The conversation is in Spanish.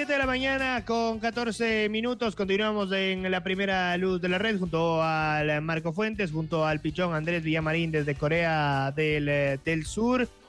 7 de la mañana con 14 minutos. Continuamos en la primera luz de la red junto al Marco Fuentes, junto al Pichón Andrés Villamarín desde Corea del Sur.